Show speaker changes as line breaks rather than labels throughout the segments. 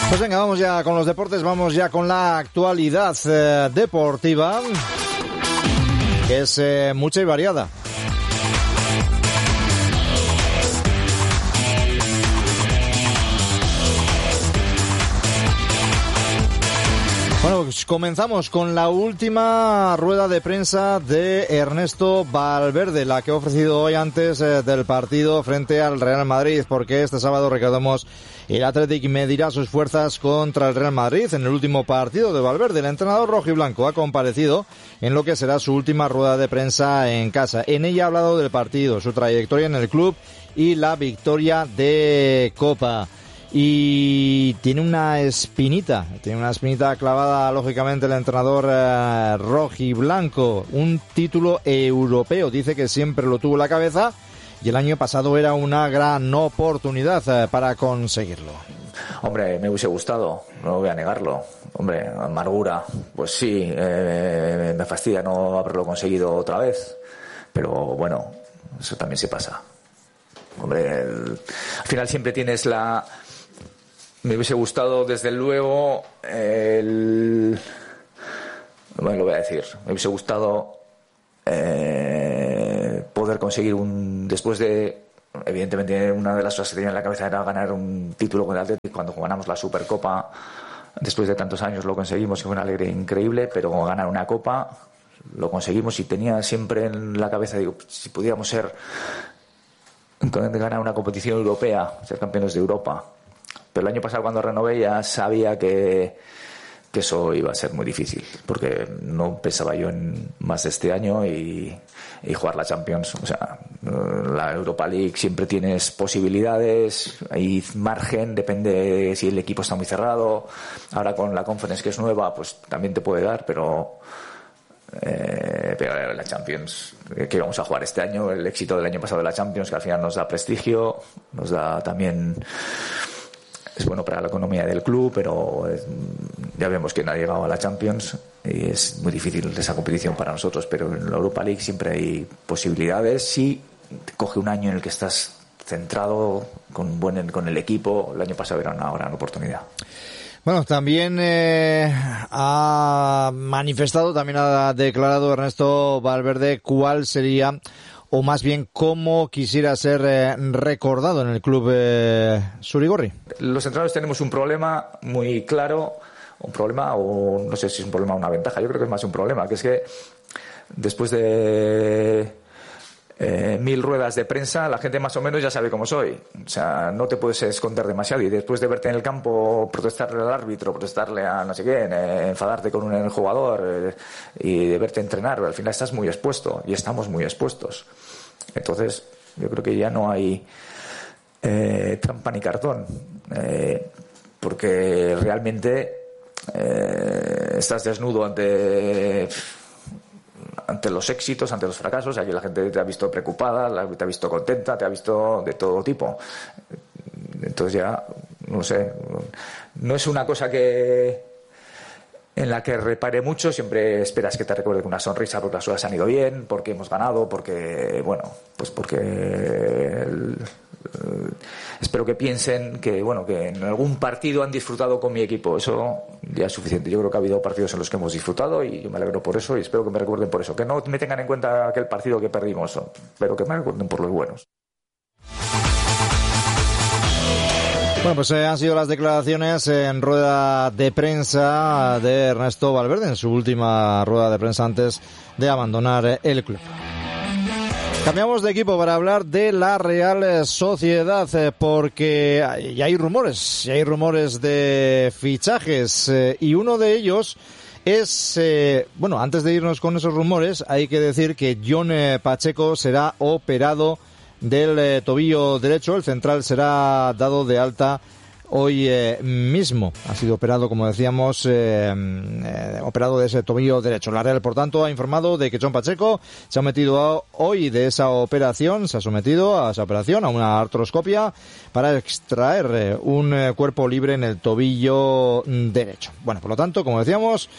Pues venga, vamos ya con los deportes, vamos ya con la actualidad deportiva, que es mucha y variada. Bueno, pues comenzamos con la última rueda de prensa de Ernesto Valverde, la que ha ofrecido hoy antes del partido frente al Real Madrid, porque este sábado, recordemos, el Athletic medirá sus fuerzas contra el Real Madrid en el último partido de Valverde. El entrenador rojiblanco ha comparecido en lo que será su última rueda de prensa en casa. En ella ha hablado del partido, su trayectoria en el club y la victoria de Copa. Y tiene una espinita clavada, lógicamente, el entrenador rojiblanco, un título europeo. Dice que siempre lo tuvo en la cabeza y el año pasado era una gran oportunidad para conseguirlo.
Hombre, me hubiese gustado, no voy a negarlo. Hombre, amargura, pues sí, me fastidia no haberlo conseguido otra vez, pero bueno, eso también se pasa. Hombre, al final siempre tienes la... Me hubiese gustado, desde luego, bueno, lo voy a decir. Me hubiese gustado poder conseguir después de, evidentemente, una de las cosas que tenía en la cabeza era ganar un título con el Athletic. Cuando ganamos la Supercopa, después de tantos años lo conseguimos, que fue una alegría increíble, pero ganar una Copa lo conseguimos y tenía siempre en la cabeza, digo, si pudiéramos ganar una competición europea, ser campeones de Europa. Pero el año pasado, cuando renové, ya sabía que eso iba a ser muy difícil, porque no pensaba yo en más de este año y jugar la Champions. O sea, la Europa League siempre tienes posibilidades, hay margen, depende de si el equipo está muy cerrado. Ahora con la Conference, que es nueva, pues también te puede dar, pero la Champions que vamos a jugar este año, el éxito del año pasado de la Champions, que al final nos da prestigio, nos da también... Es bueno para la economía del club, pero ya vemos que no ha llegado a la Champions y es muy difícil esa competición para nosotros. Pero en la Europa League siempre hay posibilidades si te coge un año en el que estás centrado con el equipo. El año pasado era una gran oportunidad.
Bueno, también ha manifestado, también ha declarado Ernesto Valverde cuál sería, o más bien cómo quisiera ser recordado en el club Surigorri.
Los entrenadores tenemos un problema muy claro, o no sé si es un problema o una ventaja, yo creo que es más un problema, que es que después de 1000 ruedas de prensa, la gente más o menos ya sabe cómo soy. O sea, no te puedes esconder demasiado, y después de verte en el campo protestarle al árbitro, protestarle a no sé quién, enfadarte con un jugador y de verte entrenar, al final estás muy expuesto y estamos muy expuestos. Entonces, yo creo que ya no hay trampa ni cartón, porque realmente estás desnudo ante los éxitos, ante los fracasos. Aquí la gente te ha visto preocupada, te ha visto contenta, te ha visto de todo tipo. Entonces ya, no sé, no es una cosa en la que repare mucho. Siempre esperas que te recuerde con una sonrisa porque las cosas han ido bien, porque hemos ganado, porque espero que piensen que en algún partido han disfrutado con mi equipo. Eso ya es suficiente. Yo creo que ha habido partidos en los que hemos disfrutado y yo me alegro por eso y espero que me recuerden por eso. Que no me tengan en cuenta aquel partido que perdimos, pero que me recuerden por los buenos.
Bueno, pues han sido las declaraciones en rueda de prensa de Ernesto Valverde, en su última rueda de prensa antes de abandonar el club. Cambiamos de equipo para hablar de la Real Sociedad, porque ya hay rumores de fichajes, y uno de ellos es, antes de irnos con esos rumores, hay que decir que Jon Pacheco será operado del tobillo derecho. El central será dado de alta hoy mismo. Ha sido operado, como decíamos, operado de ese tobillo derecho. La Real, por tanto, ha informado de que Jon Pacheco se ha sometido hoy de esa operación, a una artroscopia para extraer un cuerpo libre en el tobillo derecho. Bueno, por lo tanto, como decíamos,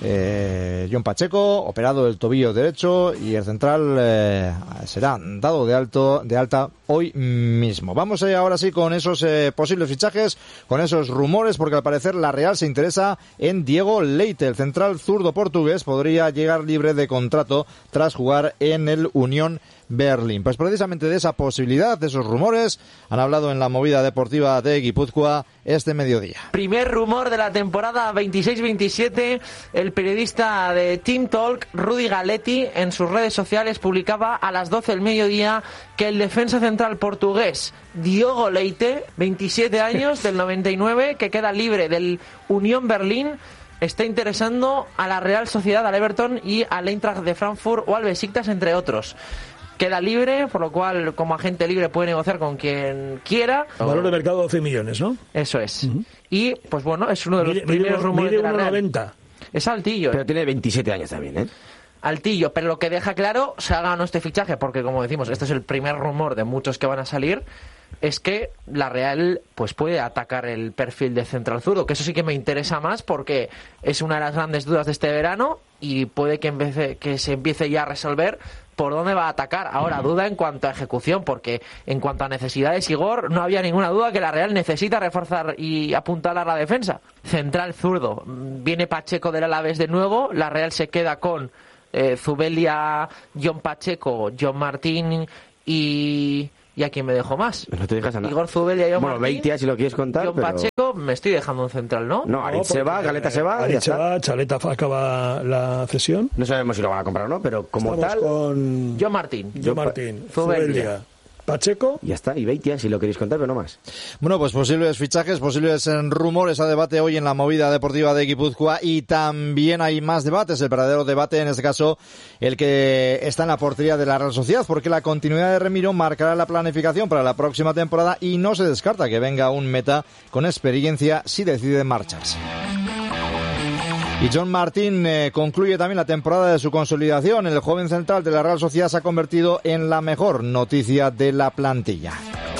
John Pacheco, operado del tobillo derecho, y el central será dado de alta hoy mismo. Vamos ahora sí con esos posibles fichajes, con esos rumores, porque al parecer la Real se interesa en Diego Leite. El central zurdo portugués podría llegar libre de contrato tras jugar en el Unión Berlín. Pues precisamente de esa posibilidad, de esos rumores, han hablado en la movida deportiva de Guipúzcoa este mediodía.
Primer rumor de la temporada 26-27, el periodista de Team Talk, Rudy Galetti, en sus redes sociales publicaba a las 12 del mediodía que el defensa central portugués Diogo Leite, 27 años, del 99, que queda libre del Unión Berlín, está interesando a la Real Sociedad, al Everton y al Eintracht de Frankfurt o al Besiktas, entre otros. Queda libre, por lo cual como agente libre puede negociar con quien quiera.
Valor de mercado 12 millones, ¿no?
Eso es. Y pues bueno, es uno de los primeros rumores de la Real.
1,90.
Es altillo.
Pero tiene 27 años también, ¿eh?
Altillo, pero lo que deja claro, se haga o no este fichaje, porque como decimos, este es el primer rumor de muchos que van a salir, es que la Real pues puede atacar el perfil de central zurdo, que eso sí que me interesa más porque es una de las grandes dudas de este verano y puede que se empiece ya a resolver por dónde va a atacar. Ahora, duda en cuanto a ejecución, porque en cuanto a necesidades, Igor, no había ninguna duda que la Real necesita reforzar y apuntalar la defensa. Central zurdo, viene Pacheco del Alavés de nuevo, la Real se queda con Zubelia, John Pacheco, John Martín y a quién me dejo más.
No te dejas a nada.
Igor Zubelia y John Martín.
Bueno, 20 si lo quieres contar,
John
pero...
Pacheco, me estoy dejando un central, ¿no?
No, Aritz se va, Galeta se va,
Aritz se va, Chaleta acaba la cesión.
No sabemos si lo van a comprar o no, pero como
Estamos
tal...
con
John Martín.
Zubelia, Pacheco.
Ya está, y 20 si lo queréis contar, pero no más.
Bueno, pues posibles fichajes, posibles rumores a debate hoy en la movida deportiva de Guipúzcoa, y también hay más debates. El verdadero debate, en este caso, el que está en la portería de la Real Sociedad, porque la continuidad de Remiro marcará la planificación para la próxima temporada y no se descarta que venga un meta con experiencia si decide marcharse. Y John Martín concluye también la temporada de su consolidación. El joven central de la Real Sociedad se ha convertido en la mejor noticia de la plantilla.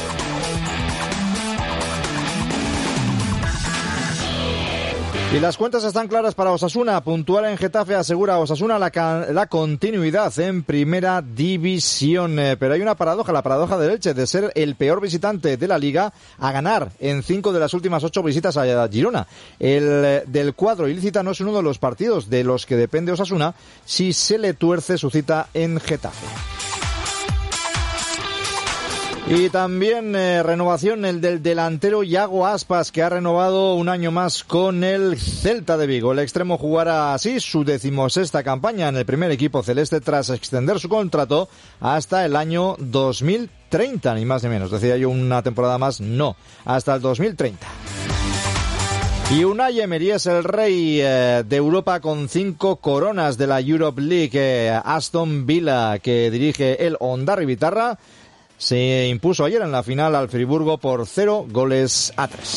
Y las cuentas están claras para Osasuna. Puntual en Getafe asegura a Osasuna la continuidad en primera división. Pero hay una paradoja, la paradoja del Elche, de ser el peor visitante de la Liga a ganar en 5 de las últimas 8 visitas a Girona. El del cuadro ilícita no es uno de los partidos de los que depende Osasuna si se le tuerce su cita en Getafe. Y también renovación el del delantero Iago Aspas, que ha renovado un año más con el Celta de Vigo. El extremo jugará así su 16ª campaña en el primer equipo celeste tras extender su contrato hasta el año 2030, ni más ni menos. Decía yo una temporada más, no, hasta el 2030. Y Unai Emery es el rey de Europa con 5 coronas de la Europe League. Aston Villa, que dirige el Ondarribitarra, se impuso ayer en la final al Friburgo por 0-3.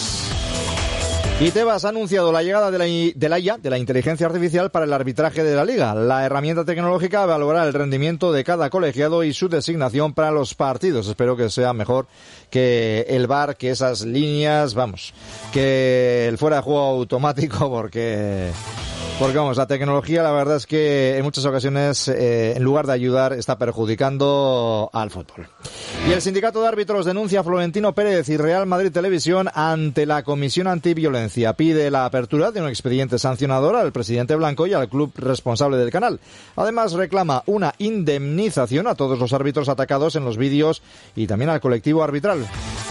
Y Tebas ha anunciado la llegada de la IA, de la inteligencia artificial, para el arbitraje de la Liga. La herramienta tecnológica evaluará el rendimiento de cada colegiado y su designación para los partidos. Espero que sea mejor que el VAR, que esas líneas, que el fuera de juego automático, porque vamos, la tecnología, la verdad es que en muchas ocasiones, en lugar de ayudar, está perjudicando al fútbol. Y el sindicato de árbitros denuncia a Florentino Pérez y Real Madrid Televisión ante la Comisión Antiviolencia. Pide la apertura de un expediente sancionador al presidente blanco y al club responsable del canal. Además, reclama una indemnización a todos los árbitros atacados en los vídeos y también al colectivo arbitral.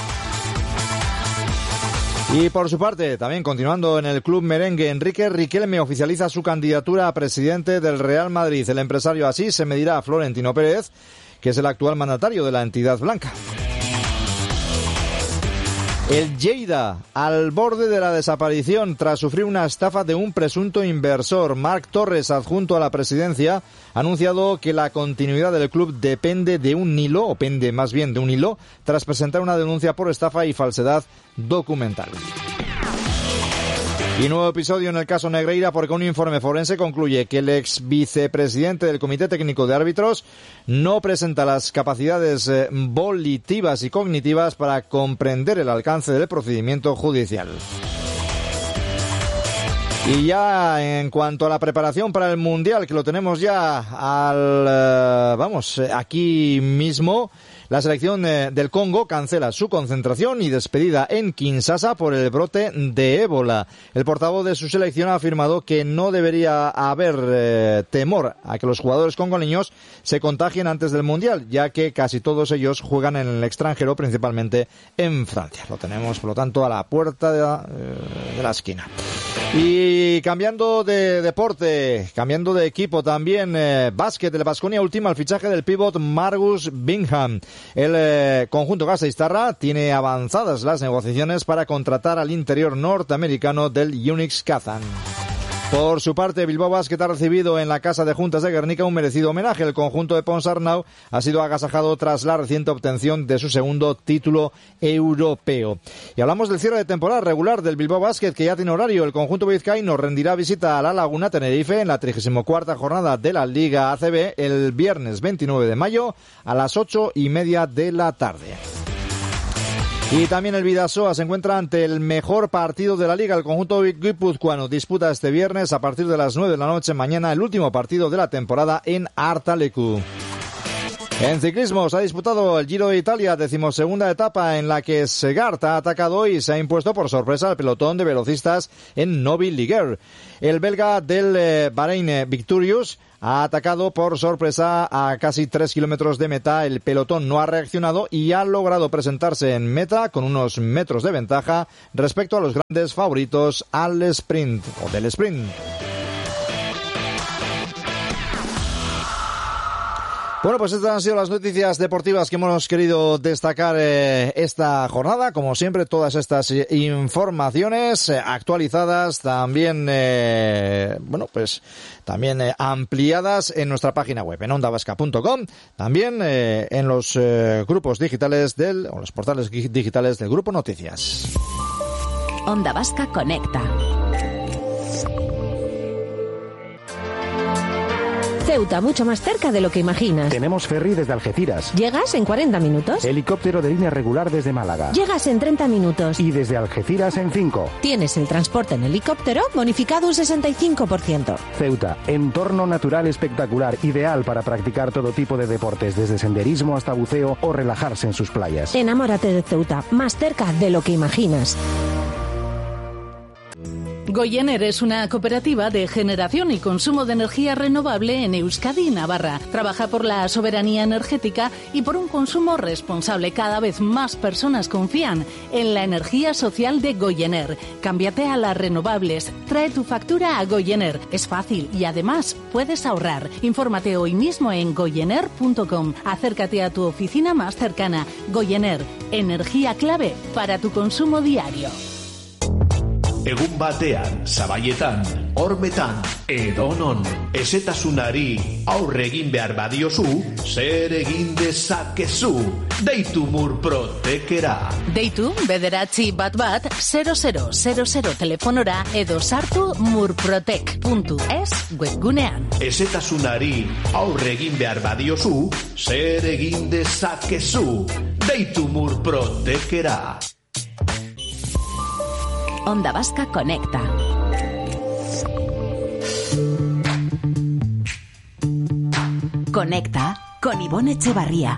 Y por su parte, también continuando en el club merengue, Enrique Riquelme oficializa su candidatura a presidente del Real Madrid. El empresario así se medirá a Florentino Pérez, que es el actual mandatario de la entidad blanca. El Lleida, al borde de la desaparición tras sufrir una estafa de un presunto inversor. Marc Torres, adjunto a la presidencia, ha anunciado que la continuidad del club depende de un hilo, o pende más bien de un hilo, tras presentar una denuncia por estafa y falsedad documental. Y nuevo episodio en el caso Negreira, porque un informe forense concluye que el ex vicepresidente del Comité Técnico de Árbitros no presenta las capacidades volitivas y cognitivas para comprender el alcance del procedimiento judicial. Y ya en cuanto a la preparación para el Mundial, que lo tenemos ya aquí mismo, la selección del Congo cancela su concentración y despedida en Kinshasa por el brote de ébola. El portavoz de su selección ha afirmado que no debería haber temor a que los jugadores congoleños se contagien antes del Mundial, ya que casi todos ellos juegan en el extranjero, principalmente en Francia. Lo tenemos, por lo tanto, a la puerta de la esquina. Y cambiando de deporte, cambiando de equipo también, básquet, el Baskonia ultima el fichaje del pívot Margus Bingham. El conjunto gasteiztarra tiene avanzadas las negociaciones para contratar al interior norteamericano del Unix Kazan. Por su parte, Bilbao Basket ha recibido en la Casa de Juntas de Guernica un merecido homenaje. El conjunto de Ponsarnau ha sido agasajado tras la reciente obtención de su segundo título europeo. Y hablamos del cierre de temporada regular del Bilbao Basket, que ya tiene horario. El conjunto vizcaíno rendirá visita a La Laguna Tenerife en la 34ª jornada de la Liga ACB el viernes 29 de mayo a las 8:30 de la tarde. Y también el Bidasoa se encuentra ante el mejor partido de la Liga. El conjunto guipuzcoano disputa este viernes a partir de las 9 de la noche mañana el último partido de la temporada en Artalecu. En ciclismo se ha disputado el Giro de Italia, 12ª etapa en la que Segart ha atacado y se ha impuesto por sorpresa al pelotón de velocistas en Novi Ligure. El belga del Bahrein Victorious ha atacado por sorpresa a casi 3 kilómetros de meta. El pelotón no ha reaccionado y ha logrado presentarse en meta con unos metros de ventaja respecto a los grandes favoritos al sprint o del sprint. Bueno, pues estas han sido las noticias deportivas que hemos querido destacar esta jornada. Como siempre, todas estas informaciones actualizadas, también, también ampliadas en nuestra página web, en ondavasca.com, también en los grupos digitales o los portales digitales del Grupo Noticias.
Onda Vasca Conecta. Ceuta, mucho más cerca de lo que imaginas.
Tenemos ferry desde Algeciras.
Llegas en 40 minutos.
Helicóptero de línea regular desde Málaga.
Llegas en 30 minutos.
Y desde Algeciras en 5.
Tienes el transporte en helicóptero bonificado un 65%.
Ceuta, entorno natural espectacular, ideal para practicar todo tipo de deportes, desde senderismo hasta buceo o relajarse en sus playas.
Enamórate de Ceuta, más cerca de lo que imaginas.
Goyener es una cooperativa de generación y consumo de energía renovable en Euskadi y Navarra. Trabaja por la soberanía energética y por un consumo responsable. Cada vez más personas confían en la energía social de Goyener. Cámbiate a las renovables. Trae tu factura a Goyener. Es fácil y además puedes ahorrar. Infórmate hoy mismo en goyener.com. Acércate a tu oficina más cercana. Goyener, energía clave para tu consumo diario.
Egun batean, zabaietan, hormetan, edonon, ezetasunari aurre egin behar badiozu, zer egin dezakezu, deitu Murprotekera.
Deitu, 911-0000 telefonora edo sartu murprotek.es webgunean.
Ezetasunari aurre egin behar badiozu, zer egin dezakezu, deitu Murprotekera.
Onda Vasca Conecta. Conecta con Ivonne Echevarría.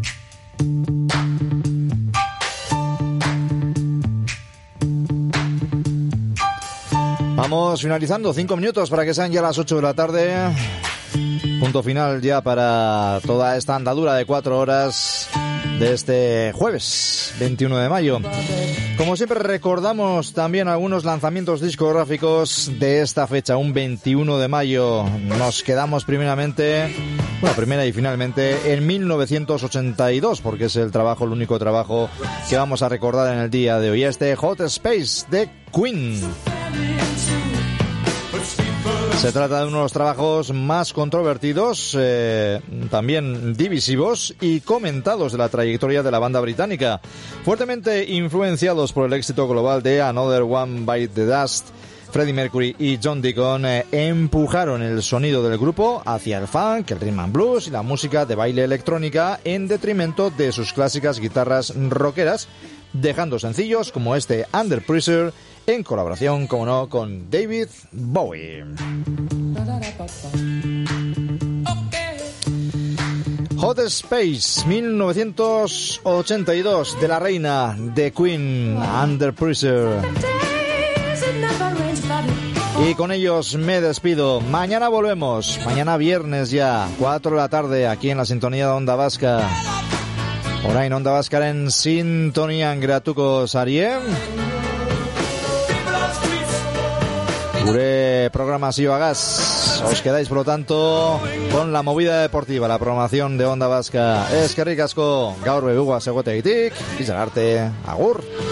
Vamos finalizando, 5 minutos para que sean ya las 8 de la tarde. Punto final ya para toda esta andadura de 4 horas de este jueves 21 de mayo. Como siempre recordamos también algunos lanzamientos discográficos de esta fecha, un 21 de mayo. Nos quedamos primera y finalmente en 1982, porque es el único trabajo que vamos a recordar en el día de hoy, este Hot Space de Queen. Se trata de uno de los trabajos más controvertidos, también divisivos y comentados de la trayectoria de la banda británica. Fuertemente influenciados por el éxito global de Another One Bite the Dust, Freddie Mercury y John Deacon empujaron el sonido del grupo hacia el funk, el rhythm and blues y la música de baile electrónica en detrimento de sus clásicas guitarras rockeras, dejando sencillos como este Under Pressure en colaboración, como no, con David Bowie. Hot Space, 1982, de la reina, de Queen, Under Pressure. Y con ellos me despido. Mañana volvemos, mañana viernes ya, 4 de la tarde, aquí en la sintonía de Onda Vasca. Orain Onda Baskaren sintonian geratuko zarien. Gure programazioagaz, os quedáis por lo tanto con la movida deportiva, la programación de Onda Vasca. Eskerrik asko gaur beguaz egotegitik, izan arte, agur.